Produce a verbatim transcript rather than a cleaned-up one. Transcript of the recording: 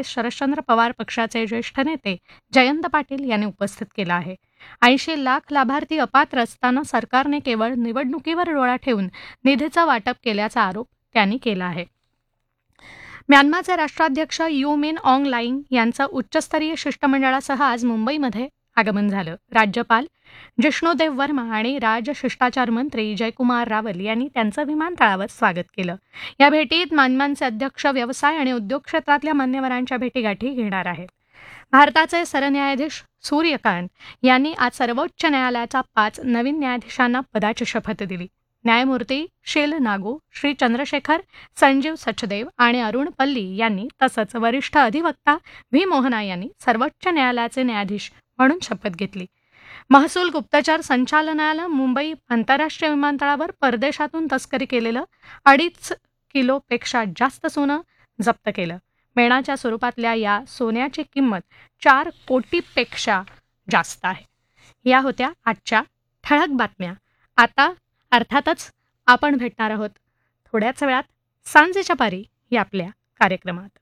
काँग्रेस शरदचंद्र पवार पक्षाचे ज्येष्ठ नेते जयंत पाटील यांनी उपस्थित केला आहे. ऐंशी लाख लाभार्थी अपात्र असताना सरकारने केवळ निवडणुकीवर डोळा ठेवून निधीचं वाटप केल्याचा आरोप त्यांनी केला आहे. म्यानमारचे राष्ट्राध्यक्ष यू मिन ऑंग लाईंग यांचं उच्चस्तरीय शिष्टमंडळासह आज मुंबईमध्ये आगमन झालं. राज्यपाल जिष्णुदेव वर्मा आणि राजशिष्टाचार मंत्री जयकुमार रावल यांनी त्यांचं विमानतळावर स्वागत केलं. या भेटीत म्यानमारचे अध्यक्ष व्यवसाय आणि उद्योग क्षेत्रातल्या मान्यवरांच्या भेटीगाठी घेणार आहेत. भारताचे सरन्यायाधीश सूर्यकांत यांनी आज सर्वोच्च न्यायालयाच्या पाच नवीन न्यायाधीशांना पदाची शपथ दिली. न्यायमूर्ती शील नागू, श्री चंद्रशेखर, संजीव सचदेव आणि अरुण पल्ली यांनी तसंच वरिष्ठ अधिवक्ता व्ही मोहना यांनी सर्वोच्च न्यायालयाचे न्यायाधीश म्हणून शपथ घेतली. महसूल गुप्तचर संचालनालयानं मुंबई आंतरराष्ट्रीय विमानतळावर परदेशातून तस्करी केलेलं अडीच किलोपेक्षा जास्त सोनं जप्त केलं. मेणाच्या स्वरूपातल्या या सोन्याची किंमत चार कोटीपेक्षा जास्त आहे. या होत्या आजच्या ठळक बातम्या. आता अर्थातच आपण भेटणार आहोत थोड्याच वेळात सांजेच्या पारी या आपल्या कार्यक्रमात.